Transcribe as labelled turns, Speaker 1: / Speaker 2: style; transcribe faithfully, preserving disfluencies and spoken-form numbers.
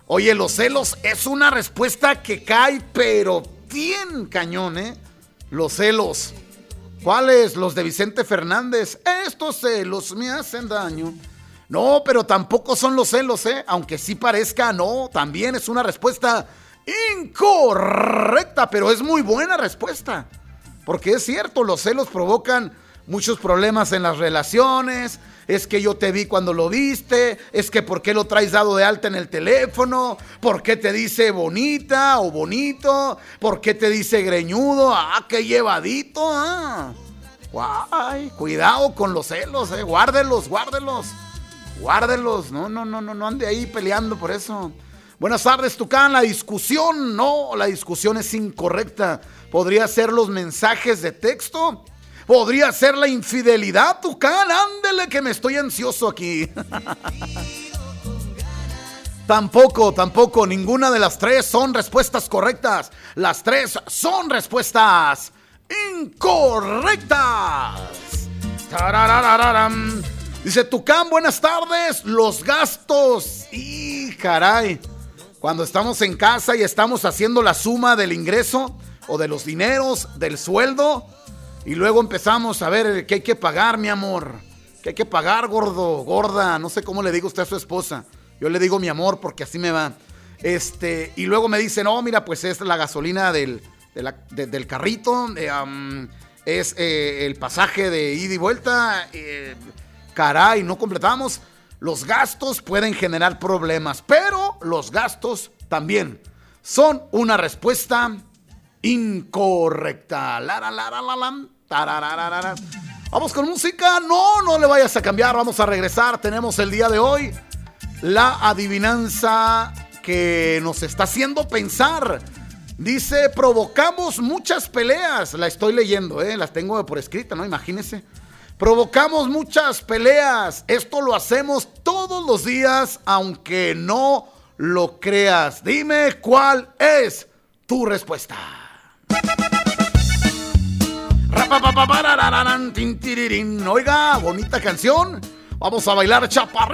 Speaker 1: Oye, los celos es una respuesta que cae, pero bien cañón, ¿eh? Los celos. ¿Cuáles? Los de Vicente Fernández. Estos celos me hacen daño. No, pero tampoco son los celos, ¿eh? Aunque sí parezca, no. También es una respuesta incorrecta, pero es muy buena respuesta. Porque es cierto, los celos provocan muchos problemas en las relaciones. Es que yo te vi cuando lo viste. Es que ¿por qué lo traes dado de alta en el teléfono? ¿Por qué te dice bonita o bonito? ¿Por qué te dice greñudo? Ah, qué llevadito. Ah. Guay, cuidado con los celos, eh. Guárdelos, guárdelos. Guárdelos. No, no, no, no, no ande ahí peleando por eso. Buenas tardes, Tucán. La discusión, no, la discusión es incorrecta. Podría ser los mensajes de texto. Podría ser la infidelidad, Tucán. Ándele que me estoy ansioso aquí. Tampoco, tampoco. Ninguna de las tres son respuestas correctas. Las tres son respuestas incorrectas. Tararararam. Dice Tucán, buenas tardes. Los gastos. Y caray. Cuando estamos en casa y estamos haciendo la suma del ingreso o de los dineros, del sueldo. Y luego empezamos a ver qué hay que pagar, mi amor. ¿Qué hay que pagar, gordo, gorda? No sé cómo le digo usted a su esposa. Yo le digo mi amor porque así me va. Este, y luego me dice, no, mira, pues es la gasolina del, de la, de, del carrito. Eh, um, es eh, el pasaje de ida y vuelta. Eh, caray, no completamos. Los gastos pueden generar problemas, pero los gastos también son una respuesta incorrecta. La, la, la, la, la, la, tarararara. Vamos con música. No, no le vayas a cambiar. Vamos a regresar. Tenemos el día de hoy la adivinanza que nos está haciendo pensar. Dice, provocamos muchas peleas. La estoy leyendo, ¿eh? Las tengo por escrita, ¿no? Imagínense. Provocamos muchas peleas. Esto lo hacemos todos los días, aunque no lo creas. Dime cuál es tu respuesta. Oiga, bonita canción. Vamos a bailar chaparrito.